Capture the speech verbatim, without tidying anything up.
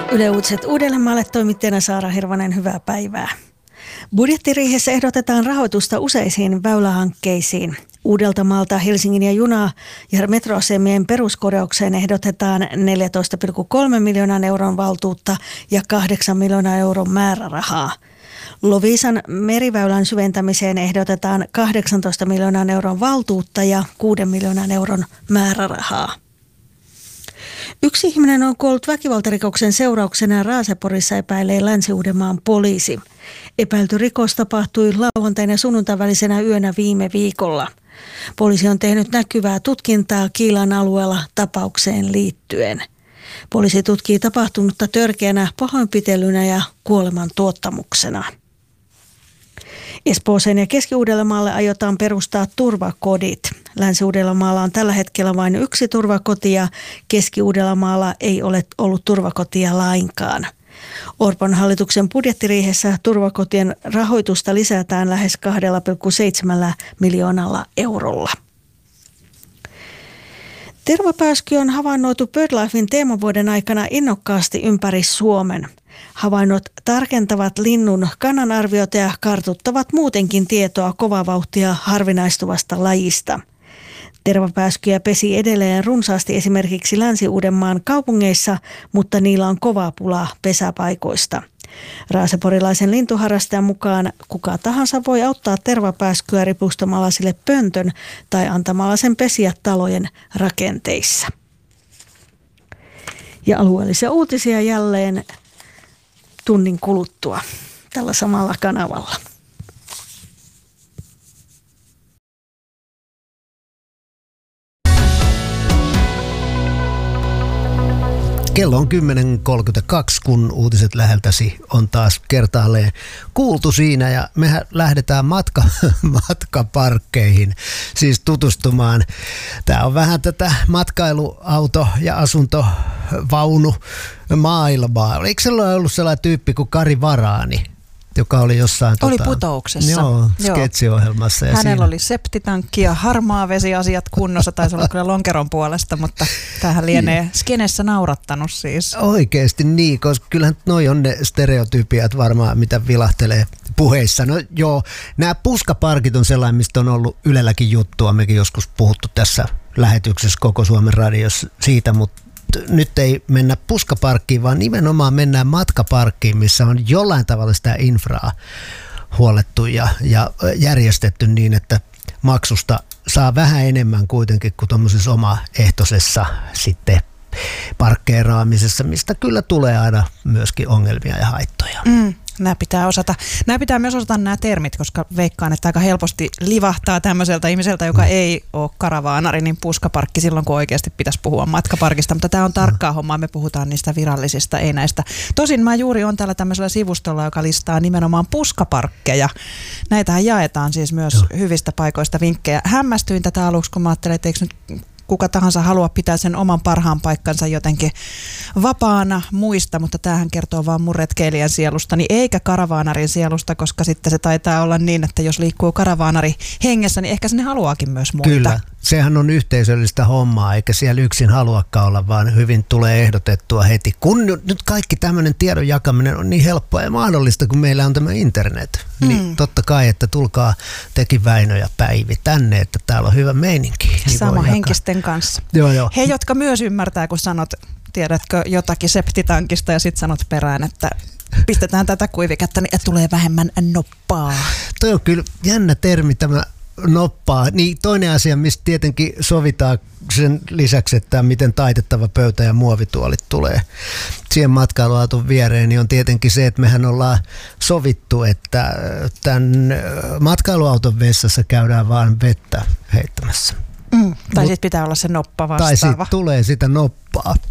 Yle Uutiset Uudellemaalle, toimittajana Saara Hirvonen, hyvää päivää. Budjettiriihessä ehdotetaan rahoitusta useisiin väylähankkeisiin. Uudeltamaalta Helsingin ja juna- ja metroasemien peruskorjaukseen ehdotetaan neljätoista pilkku kolme miljoonan euron valtuutta ja kahdeksan miljoonaa euron määrärahaa. Loviisan meriväylän syventämiseen ehdotetaan kahdeksantoista miljoonan euron valtuutta ja kuuden miljoonan euron määrärahaa. Yksi ihminen on kuollut väkivaltarikoksen seurauksena Raaseporissa, epäilee Länsi-Uudenmaan poliisi. Epäilty rikos tapahtui lauantaina ja sunnuntain välisenä yönä viime viikolla. Poliisi on tehnyt näkyvää tutkintaa Kiilan alueella tapaukseen liittyen. Poliisi tutkii tapahtunutta törkeänä pahoinpitelynä ja kuoleman tuottamuksena. Espooseen ja Keski-Uudellamaalle aiotaan perustaa turvakodit. Länsi-Uudellamaalla on tällä hetkellä vain yksi turvakoti ja Keski-Uudellamaalla ei ole ollut turvakotia lainkaan. Orpon hallituksen budjettiriihessä turvakotien rahoitusta lisätään lähes kaksi pilkku seitsemän miljoonalla eurolla. Tervapääsky on havainnoitu BirdLifen teemavuoden aikana innokkaasti ympäri Suomen. Havainnot tarkentavat linnun kannanarviota ja kartuttavat muutenkin tietoa kovaa vauhtia harvinaistuvasta lajista. Tervapääskyjä pesi edelleen runsaasti esimerkiksi Länsi-Uudenmaan kaupungeissa, mutta niillä on kovaa pulaa pesäpaikoista. Raaseporilaisen lintuharrastajan mukaan kuka tahansa voi auttaa tervapääskyä ripustamalla sille pöntön tai antamalla sen pesiä talojen rakenteissa. Ja alueellisia uutisia jälleen tunnin kuluttua tällä samalla kanavalla. Kello on kymmenen kolmekymmentäkaksi, kun uutiset läheltäsi on taas kertaalleen kuultu siinä ja mehän lähdetään matka, matkaparkkeihin siis tutustumaan. Tämä on vähän tätä matkailuauto- ja asuntovaunu maailmaa. Eikö sellainen ollut sellainen tyyppi kuin Kari Varaani, joka oli jossain oli tota, putouksessa. Joo, sketsiohjelmassa. Ja hänellä siinä oli septitankki ja harmaa vesiasiat kunnossa, taisi olla kyllä lonkeron puolesta, mutta tämähän lienee skenessä naurattanut siis. Oikeasti niin, koska kyllähän noi on ne stereotypiat varmaan, mitä vilahtelee puheissa. No joo, nämä puskaparkit on sellainen, mistä on ollut Ylelläkin juttua. Mekin joskus puhuttu tässä lähetyksessä koko Suomen radiossa siitä, mutta nyt ei mennä puskaparkkiin, vaan nimenomaan mennään matkaparkkiin, missä on jollain tavalla sitä infraa huolettu ja, ja järjestetty niin, että maksusta saa vähän enemmän kuitenkin kuin tuommoisessa omaehtoisessa sitten parkkeeraamisessa, mistä kyllä tulee aina myöskin ongelmia ja haittoja. Mm. Nämä pitää osata. Nämä pitää myös osata nämä termit, koska veikkaan, että aika helposti livahtaa tämmöiseltä ihmiseltä, joka mm. ei ole karavaanari, niin puskaparkki silloin, kun oikeasti pitäisi puhua matkaparkista. Mutta tämä on tarkkaa mm. hommaa, me puhutaan niistä virallisista, ei näistä. Tosin mä juuri on täällä tämmöisellä sivustolla, joka listaa nimenomaan puskaparkkeja. Näitähän jaetaan siis myös Joo. hyvistä paikoista vinkkejä. Hämmästyin tätä aluksi, kun mä ajattelin, että eikö nyt kuka tahansa haluaa pitää sen oman parhaan paikkansa jotenkin vapaana muista, mutta tämähän kertoo vaan mun retkeilijän sielustani eikä karavaanarin sielusta, koska sitten se taitaa olla niin, että jos liikkuu karavaanari hengessä, niin ehkä sinne haluaakin myös muita. Kyllä, sehän on yhteisöllistä hommaa, eikä siellä yksin haluakaan olla, vaan hyvin tulee ehdotettua heti. Kun nyt kaikki tämmöinen tiedon jakaminen on niin helppoa ja mahdollista, kun meillä on tämä internet, mm. niin totta kai, että tulkaa tekin Väinö ja Päivi tänne, että täällä on hyvä meininki. Niin sama henkisten kanssa. Joo, joo. He, jotka myös ymmärtää, kun sanot, tiedätkö, jotakin septitankista ja sitten sanot perään, että pistetään tätä kuiviketta, niin tulee vähemmän noppaa. Toi on kyllä jännä termi tämä noppaa. Niin toinen asia, mistä tietenkin sovitaan sen lisäksi, että miten taitettava pöytä ja muovituolit tulee siihen matkailuauton viereen, niin on tietenkin se, että mehän ollaan sovittu, että tämän matkailuauton vessassa käydään vaan vettä heittämässä. Mm, tai sitten pitää olla se noppa vastaava. Tai sitten tulee sitä noppaa.